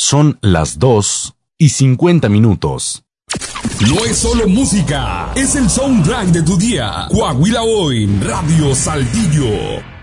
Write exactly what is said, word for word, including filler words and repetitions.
Son las dos y cincuenta minutos. No es solo música, es el soundtrack de tu día. Coahuila Hoy, Radio Saltillo.